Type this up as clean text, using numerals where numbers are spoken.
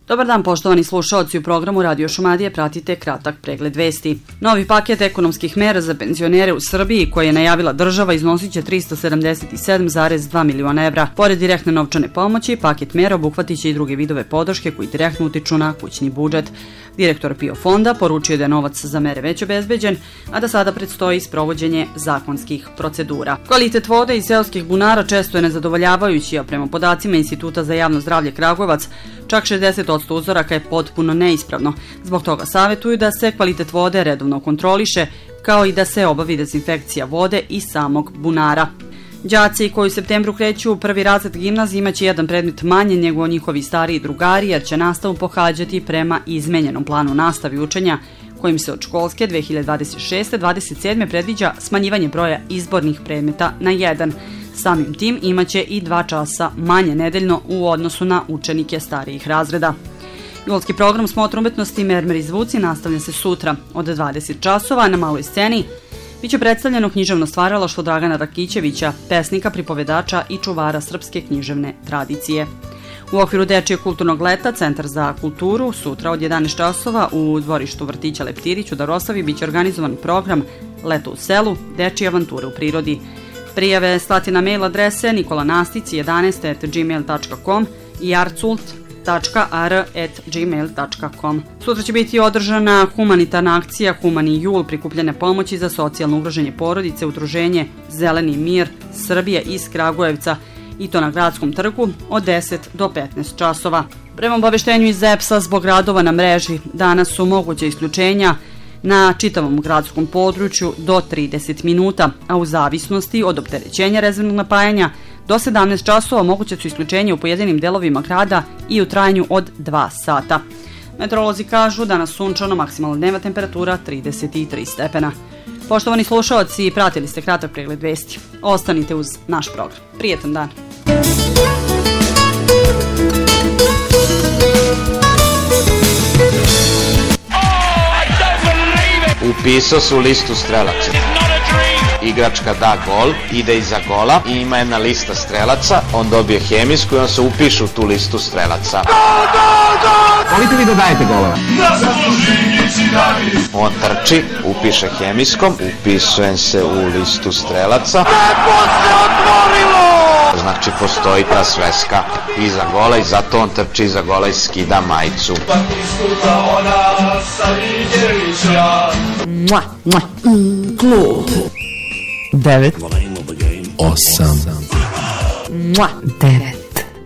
Dobar dan, poštovani slušaoci, u programu Radio Šumadije pratite kratak pregled vesti. Novi paket ekonomskih mera za penzionere u Srbiji koje je najavila država iznosit će 377,2 miliona evra. Pored direktne novčane pomoći, paket mera obuhvatit će i druge vidove podrške koji direktno utiču na kućni budžet. Direktor PIO fonda poručio da je novac za mere već obezbeđen, a da sada predstoji sprovođenje zakonskih procedura. Kvalitet vode iz seoskih bunara često je nezadovoljavajući, a prema podacima Instituta za javno zdravlje Kragujevac, čak 60% uzoraka je potpuno neispravno. Zbog toga savjetuju da se kvalitet vode redovno kontroliše, kao i da se obavi dezinfekcija vode i samog bunara. Đaci koji u septembru kreću u prvi razred gimnazije imaće jedan predmet manje nego njihovi stariji drugari, jer će nastavu pohađati prema izmenjenom planu nastave i učenja, kojim se od školske 2026-27 predviđa smanjivanje broja izbornih predmeta na 1. Samim tim imaće i 2 časa manje nedeljno u odnosu na učenike starijih razreda. Julski program Smotra umetnosti Mermeri zvuci nastavlja se sutra od 20 časova na maloj sceni. Biće predstavljeno književno stvaralaštvo Dragana Rakićevića, pesnika, pripovedača i čuvara srpske književne tradicije. U okviru Dečijeg kulturnog leta Centar za kulturu sutra od 11 časova u dvorištu vrtića Leptirić u Daroslavi biće organizovan program Leto u selu, dečije avanture u prirodi. Prijave slati na mail adrese nikolaнаstici11@gmail.com i arcult.ar@gmail.com. Sutra će biti održana humanitarna akcija Humani jul, prikupljene pomoći za socijalno ugroženje porodice, udruženje Zeleni mir Srbije iz Kragujevca, i to na Gradskom trgu od 10 do 15 časova. Prema obaveštenju iz EPS-a, zbog radova na mreži danas su moguće isključenja na čitavom gradskom području do 30 minuta, a u zavisnosti od opterećenja rezervnog napajanja do 17 časova moguće su isključenja u pojedinim delovima grada i u trajanju od 2 sata. Meteorolozi kažu danas sunčano, maksimalna dnevna temperatura 33 stepena. Poštovani slušaoci, pratili ste kratak pregled vesti. Ostanite uz naš program. Prijetan dan. Upisao se u listu strelaca. Igračka da gol, ide iza gola i ima jedna lista strelaca, on dobije hemijsku i on se upiše u tu listu strelaca. Koliko vi dodajete golova? On trči, upiše hemijskom, upisujem se u listu strelaca. Znači postoji ta sveska iza gola i zato on trči iza gola i skida majicu. Klub 9 8 9